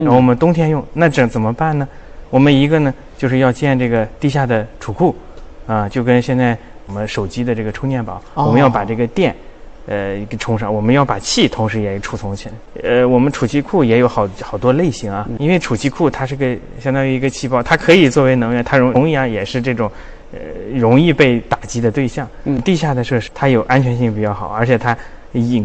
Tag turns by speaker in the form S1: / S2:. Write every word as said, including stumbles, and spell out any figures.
S1: 然后我们冬天用，那这怎么办呢？我们一个呢就是要建这个地下的储库，啊，就跟现在我们手机的这个充电宝，
S2: 哦、
S1: 我们要把这个电，呃，给充上，我们要把气同时也储存起来。呃，我们储气库也有好好多类型啊，因为储气库它是个相当于一个气泡，它可以作为能源，它容同样也是这种，呃，容易被打击的对象。嗯，地下的设施它有安全性比较好，而且它隐